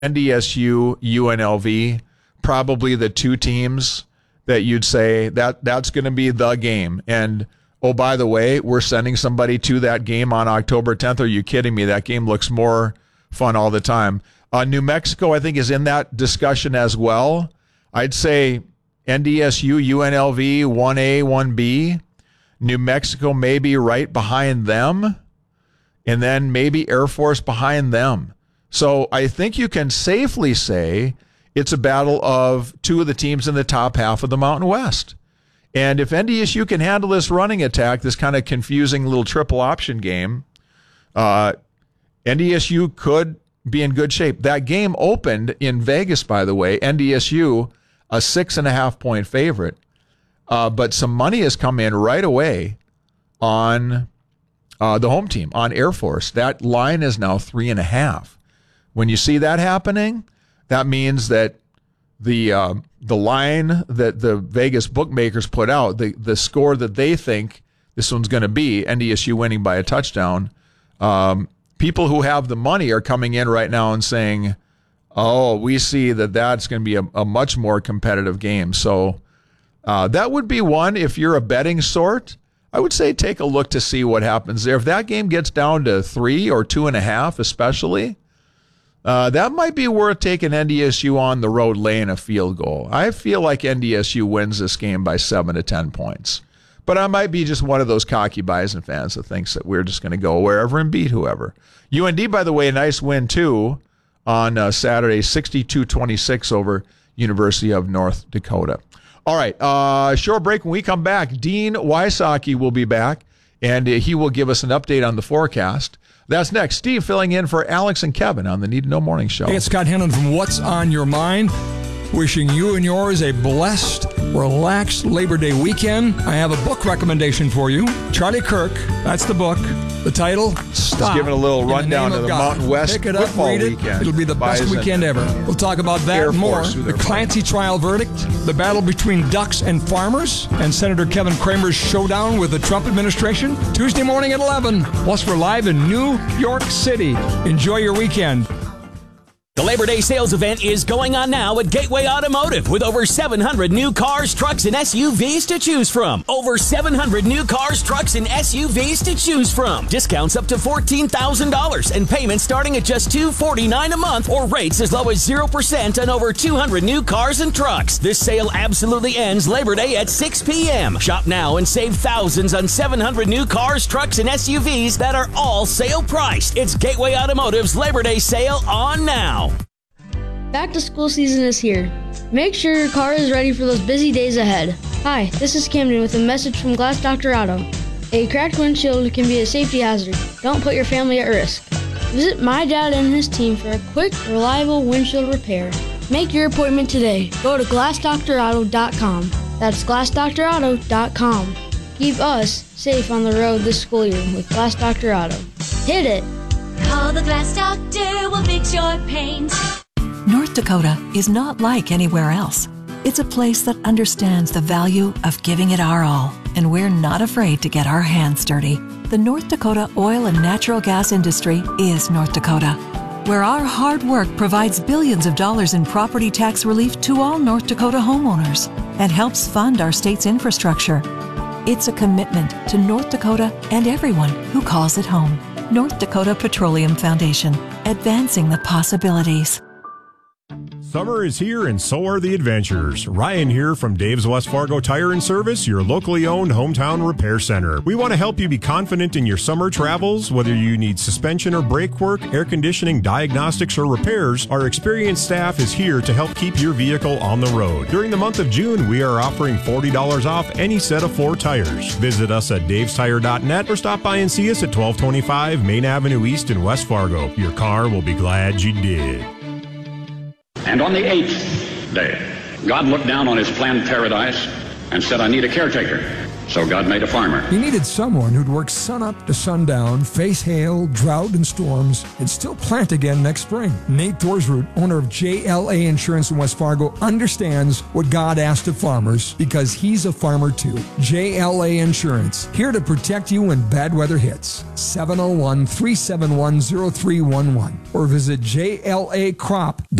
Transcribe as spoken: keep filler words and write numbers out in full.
N D S U, U N L V, probably the two teams that you'd say that that's going to be the game. And, oh, by the way, we're sending somebody to that game on October tenth. Are you kidding me? That game looks more fun all the time. Uh, New Mexico, I think, is in that discussion as well. I'd say N D S U, U N L V, one A, one B. New Mexico maybe right behind them. And then maybe Air Force behind them. So I think you can safely say it's a battle of two of the teams in the top half of the Mountain West. And if N D S U can handle this running attack, this kind of confusing little triple option game, uh, N D S U could be in good shape. That game opened in Vegas, by the way. N D S U, a six and a half point favorite. Uh, but some money has come in right away on uh, the home team, on Air Force. That line is now three and a half. When you see that happening, that means that the uh, the line that the Vegas bookmakers put out, the, the score that they think this one's going to be, N D S U winning by a touchdown, um, people who have the money are coming in right now and saying, oh, we see that that's going to be a, a much more competitive game. So uh, that would be one, if you're a betting sort, I would say take a look to see what happens there. If that game gets down to three or two and a half especially, Uh, that might be worth taking N D S U on the road laying a field goal. I feel like N D S U wins this game by seven to ten points. But I might be just one of those cocky Bison fans that thinks that we're just going to go wherever and beat whoever. U N D, by the way, a nice win, too, on uh, Saturday, sixty-two twenty-six over University of North Dakota. All right, uh, short break. When we come back, Dean Wysocki will be back, and uh, he will give us an update on the forecast. That's next. Steve filling in for Alex and Kevin on the Need to Know Morning Show. Hey, it's Scott Hennon from What's on Your Mind. Wishing you and yours a blessed, relaxed Labor Day weekend. I have a book recommendation for you. Charlie Kirk, that's the book. The title, Stop. Just giving a little rundown of the God. Mountain West Pick it up, football read it. weekend. It'll be the best Bison. weekend ever. We'll talk about that Air and more. Force, The Clancy trial verdict, the battle between ducks and farmers, and Senator Kevin Cramer's showdown with the Trump administration. Tuesday morning at eleven. Plus, we're live in New York City. Enjoy your weekend. The Labor Day sales event is going on now at Gateway Automotive with over seven hundred new cars, trucks, and S U Vs to choose from. Over seven hundred new cars, trucks, and S U Vs to choose from. Discounts up to fourteen thousand dollars and payments starting at just two hundred forty-nine dollars a month or rates as low as zero percent on over two hundred new cars and trucks. This sale absolutely ends Labor Day at six p.m. Shop now and save thousands on seven hundred new cars, trucks, and S U Vs that are all sale priced. It's Gateway Automotive's Labor Day sale on now. Back to school season is here. Make sure your car is ready for those busy days ahead. Hi, this is Camden with a message from Glass Doctor Auto. A cracked windshield can be a safety hazard. Don't put your family at risk. Visit my dad and his team for a quick, reliable windshield repair. Make your appointment today. Go to glass doctor auto dot com. That's glass doctor auto dot com. Keep us safe on the road this school year with Glass Doctor Auto. Hit it! Call the Glass Doctor, we'll fix your paint. North Dakota is not like anywhere else. It's a place that understands the value of giving it our all, and we're not afraid to get our hands dirty. The North Dakota oil and natural gas industry is North Dakota, where our hard work provides billions of dollars in property tax relief to all North Dakota homeowners and helps fund our state's infrastructure. It's a commitment to North Dakota and everyone who calls it home. North Dakota Petroleum Foundation, advancing the possibilities. Summer is here and so are the adventures. Ryan here from Dave's West Fargo Tire and Service, your locally owned hometown repair center. We want to help you be confident in your summer travels. Whether you need suspension or brake work, air conditioning, diagnostics, or repairs, our experienced staff is here to help keep your vehicle on the road. During the month of June, we are offering forty dollars off any set of four tires. Visit us at daves tire dot net or stop by and see us at twelve twenty-five Main Avenue East in West Fargo. Your car will be glad you did. And on the eighth day, God looked down on his planned paradise and said, I need a caretaker. So God made a farmer. He needed someone who'd work sun up to sundown, face hail, drought, and storms, and still plant again next spring. Nate Thorsroot, owner of J L A Insurance in West Fargo, understands what God asked of farmers because he's a farmer too. J L A Insurance, here to protect you when bad weather hits. seven oh one, three seven one, oh three one one or visit J L A crop dot com.